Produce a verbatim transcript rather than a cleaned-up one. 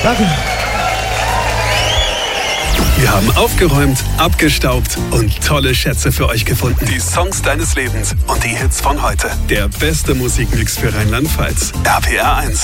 Danke. Wir haben aufgeräumt, abgestaubt und tolle Schätze für euch gefunden. Die Songs deines Lebens und die Hits von heute. Der beste Musikmix für Rheinland-Pfalz. R P R eins.